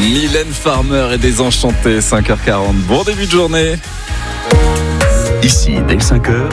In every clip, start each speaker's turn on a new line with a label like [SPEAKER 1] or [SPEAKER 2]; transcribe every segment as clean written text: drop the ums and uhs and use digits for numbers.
[SPEAKER 1] Mylène Farmer et Désenchanté, 5h40. Bon début de journée.
[SPEAKER 2] Ici, dès 5h,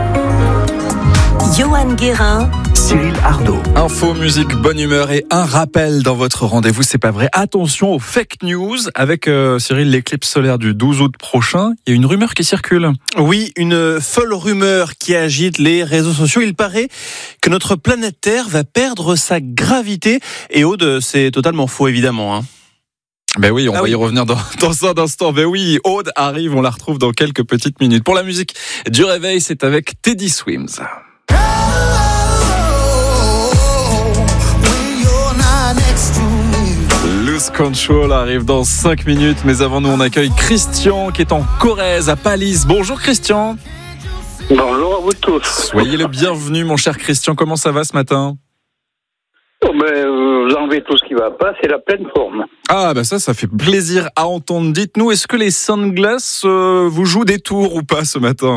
[SPEAKER 3] Johan Guérin,
[SPEAKER 2] Cyril Ardo.
[SPEAKER 1] Info, musique, bonne humeur et un rappel dans votre rendez-vous, c'est pas vrai. Attention aux fake news avec Cyril, l'éclipse solaire du 12 août prochain. Il y a une rumeur qui circule.
[SPEAKER 4] Oui, une folle rumeur qui agite les réseaux sociaux. Il paraît que notre planète Terre va perdre sa gravité. Et Aude, c'est totalement faux, évidemment.
[SPEAKER 1] Ben oui, on va y revenir dans un instant. Ben oui, Aude arrive, on la retrouve dans quelques petites minutes. Pour la musique du réveil, c'est avec Teddy Swims. Lose Control arrive dans 5 minutes, mais avant nous, on accueille Christian qui est en Corrèze à Palisse. Bonjour Christian.
[SPEAKER 5] Bonjour à vous tous.
[SPEAKER 1] Soyez le bienvenu mon cher Christian, comment ça va ce matin ?
[SPEAKER 5] Vous enlevez tout ce qui va pas, c'est la pleine forme.
[SPEAKER 1] Ah bah ça fait plaisir à entendre. Dites-nous, est-ce que les sunglasses vous jouent des tours ou pas ce matin ?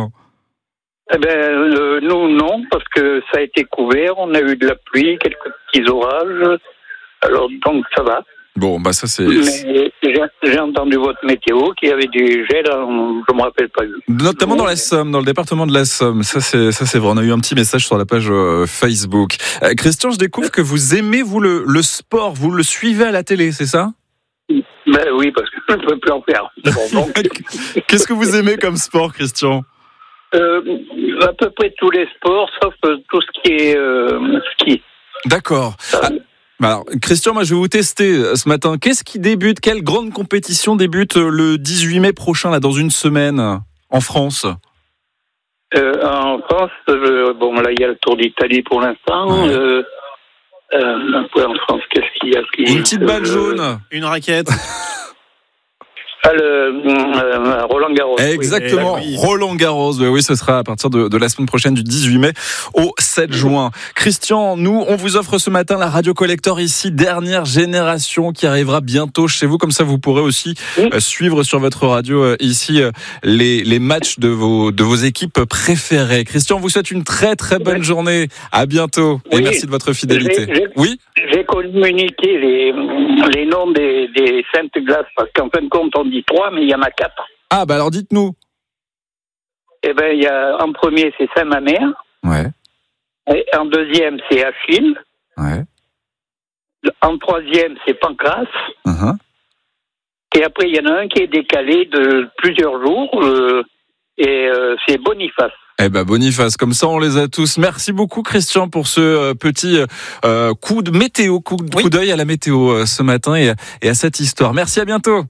[SPEAKER 5] Nous non, parce que ça a été couvert, on a eu de la pluie, quelques petits orages, alors donc ça va.
[SPEAKER 1] Bon, bah ça c'est...
[SPEAKER 5] Mais j'ai entendu votre météo qu'il y avait du gel, je me rappelle pas.
[SPEAKER 1] Notamment dans la Somme, dans le département de la Somme. Ça c'est vrai, on a eu un petit message sur la page Facebook. Christian, je découvre que vous aimez, vous, le sport, vous le suivez à la télé, c'est ça ?
[SPEAKER 5] Oui, parce que je ne peux plus en faire. Bon, donc...
[SPEAKER 1] Qu'est-ce que vous aimez comme sport, Christian ?
[SPEAKER 5] À peu près tous les sports, sauf tout ce qui est ski.
[SPEAKER 1] D'accord. Alors, Christian, moi je vais vous tester ce matin. Qu'est-ce qui débute ? Quelle grande compétition débute le 18 mai prochain, là, dans une semaine, en France ?
[SPEAKER 5] En France, là il y a le Tour d'Italie pour l'instant.
[SPEAKER 1] Ouais.
[SPEAKER 5] En France, qu'est-ce qu'il y a ?
[SPEAKER 1] Une petite balle jaune.
[SPEAKER 4] Une raquette.
[SPEAKER 5] Roland Garros.
[SPEAKER 1] Exactement,
[SPEAKER 4] oui.
[SPEAKER 1] Roland Garros. Oui, ce sera à partir de la semaine prochaine, du 18 mai au 7 juin. Christian, nous, on vous offre ce matin la Radio Collector ici, dernière génération, qui arrivera bientôt chez vous. Comme ça, vous pourrez aussi suivre sur votre radio ici les matchs de vos équipes préférées. Christian, on vous souhaite une très très bonne journée. À bientôt et merci de votre fidélité.
[SPEAKER 5] J'ai communiqué les noms des saintes glaces parce qu'en fin de compte on dit 3 mais il y en a 4.
[SPEAKER 1] Ah bah alors dites-nous.
[SPEAKER 5] Il y a en premier c'est Saint-Mamère.
[SPEAKER 1] Ouais.
[SPEAKER 5] Et en deuxième c'est Achille.
[SPEAKER 1] Ouais.
[SPEAKER 5] En troisième c'est Pancras.
[SPEAKER 1] Uh-huh.
[SPEAKER 5] Et après il y en a un qui est décalé de plusieurs jours c'est Boniface.
[SPEAKER 1] Boniface, comme ça on les a tous. Merci beaucoup Christian pour ce petit coup de météo, coup d'œil à la météo ce matin et à cette histoire. Merci, à bientôt.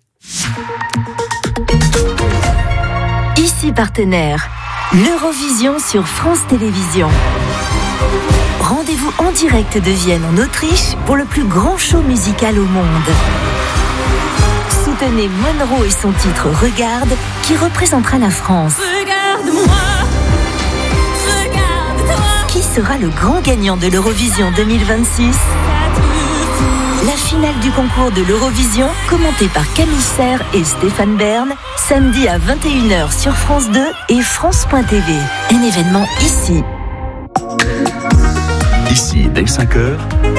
[SPEAKER 3] ici partenaire, l'Eurovision sur France Télévisions. Rendez-vous en direct de Vienne en Autriche pour le plus grand show musical au monde. Soutenez Monroe et son titre Regarde qui représentera la France.
[SPEAKER 6] Regarde-moi, regarde-toi.
[SPEAKER 3] Qui sera le grand gagnant de l'Eurovision 2026 ? La finale du concours de l'Eurovision, commentée par Camille Serre et Stéphane Bern, samedi à 21h sur France 2 et France.tv. Un événement ici.
[SPEAKER 2] Ici, dès 5h.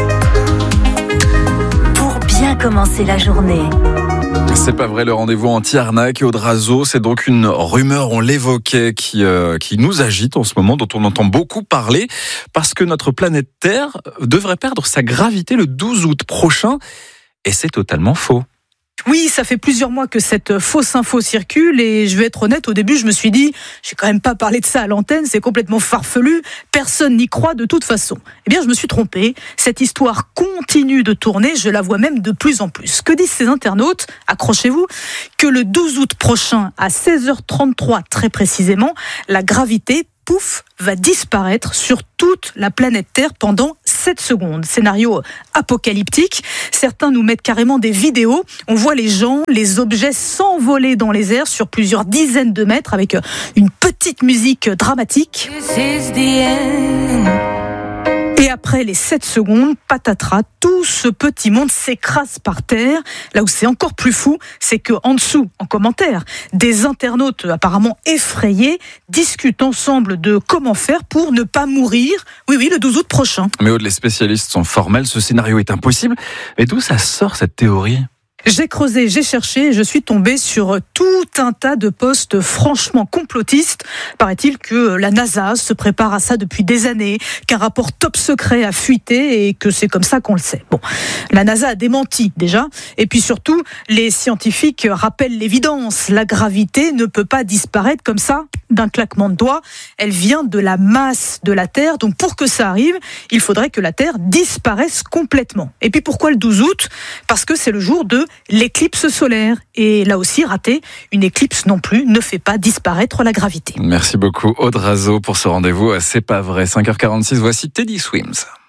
[SPEAKER 3] Pour bien commencer la journée.
[SPEAKER 1] C'est pas vrai, le rendez-vous anti-arnaque et Audrazo, c'est donc une rumeur, on l'évoquait, qui nous agite en ce moment, dont on entend beaucoup parler, parce que notre planète Terre devrait perdre sa gravité le 12 août prochain, et c'est totalement faux.
[SPEAKER 6] Oui, ça fait plusieurs mois que cette fausse info circule et je vais être honnête, au début je me suis dit, je vais quand même pas parler de ça à l'antenne, c'est complètement farfelu, personne n'y croit de toute façon. Eh bien je me suis trompée, cette histoire continue de tourner, je la vois même de plus en plus. Que disent ces internautes ? Accrochez-vous, que le 12 août prochain à 16h33 très précisément, la gravité, pouf, va disparaître sur toute la planète Terre pendant 7 secondes. Scénario apocalyptique. Certains nous mettent carrément des vidéos. On voit les gens, les objets s'envoler dans les airs sur plusieurs dizaines de mètres avec une petite musique dramatique. Et après les 7 secondes, patatras, tout ce petit monde s'écrase par terre. Là où c'est encore plus fou, c'est que en dessous, en commentaire, des internautes apparemment effrayés discutent ensemble de comment faire pour ne pas mourir. Oui, le 12 août prochain.
[SPEAKER 1] Mais les spécialistes sont formels, ce scénario est impossible. Mais d'où ça sort cette théorie ?
[SPEAKER 6] J'ai creusé, j'ai cherché, et je suis tombée sur tout un tas de posts franchement complotistes. Paraît-il que la NASA se prépare à ça depuis des années, qu'un rapport top secret a fuité et que c'est comme ça qu'on le sait. Bon, la NASA a démenti déjà, et puis surtout, les scientifiques rappellent l'évidence. La gravité ne peut pas disparaître comme ça d'un claquement de doigts. Elle vient de la masse de la Terre, donc pour que ça arrive, il faudrait que la Terre disparaisse complètement. Et puis pourquoi le 12 août ? Parce que c'est le jour de l'éclipse solaire. Et là aussi, raté, une éclipse non plus ne fait pas disparaître la gravité.
[SPEAKER 1] Merci beaucoup Aude Razeau pour ce rendez-vous. C'est pas vrai. 5h46, voici Teddy Swims.